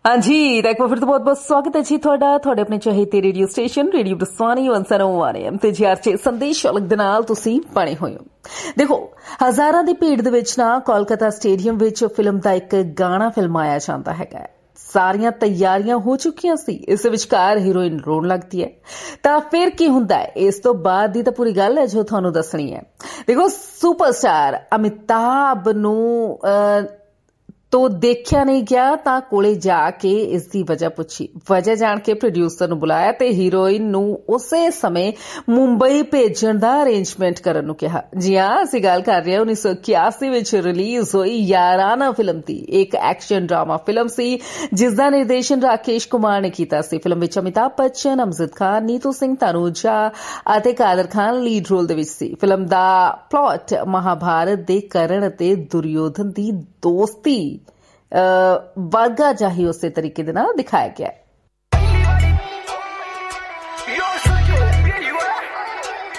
हाँ जी, एक बार फिर तो बहुत बहुत स्वागत है जी ਤੁਹਾਡੇ ਆਪਣੇ ਚਾਹੀਦੇ ਰੇਡੀਓ ਸਟੇਸ਼ਨ ਰੇਡੀਓ ਬਸਵਾਨੀ 101 AM ਤੇ ਜੀ ਸੰਦੇਸ਼ ਅਲਗ ਦੇ ਨਾਲ ਤੁਸੀਂ ਬਣੇ ਹੋਏ ਹੋ। ਦੇਖੋ, ਹਜ਼ਾਰਾਂ ਦੀ ਭੀੜ ਦੇ ਵਿੱਚ ਨਾ ਕੋਲਕਾਤਾ ਸਟੇਡੀਅਮ ਵਿੱਚ ਫਿਲਮ ਦਾ ਇੱਕ ਗਾਣਾ ਫਿਲਮਾਇਆ ਜਾਂਦਾ ਹੈਗਾ। ਸਾਰੀਆਂ ਤਿਆਰੀਆਂ ਹੋ ਚੁੱਕੀਆਂ ਸੀ, ਇਸ ਵਿਚਕਾਰ ਹੀਰੋਇਨ ਰੋਣ ਲੱਗਦੀ ਹੈ ਤਾਂ ਫਿਰ ਕੀ ਹੁੰਦਾ ਹੈ, ਇਸ ਤੋਂ ਬਾਅਦ ਦੀ ਤਾਂ ਪੂਰੀ ਗੱਲ ਹੈ ਜੋ ਤੁਹਾਨੂੰ ਦੱਸਣੀ ਹੈ। ਦੇਖੋ, ਸੁਪਰਸਟਾਰ ਅਮਿਤਾਭ ਨੂੰ तो देखिया नहीं गया तां कोले जाके इसकी वजह पूछी। वजह जान के प्रोड्यूसर नूं बुलाया ते हीरोइन नूं उसे समय मुंबई भेजण दा अरेंजमेंट करन नूं कहा। जी हां, असीं गल कर रहे हां 1981 विच रिलीज हुई याराना फिल्म दी। एक एक्शन ड्रामा फिल्म सी जिसदा निर्देशन राकेश कुमार ने कीता सी। फिल्म विच अमिताभ बच्चन, अमजद खान, नीतू सिंह, तनुजा अते कादर खान लीड रोल दे विच सी। फिल्म दा प्लॉट महाभारत दे करण अते दुर्योधन दी दोस्ती वर्गा जाही उसे तरीके दे नाल दिखाया गया है।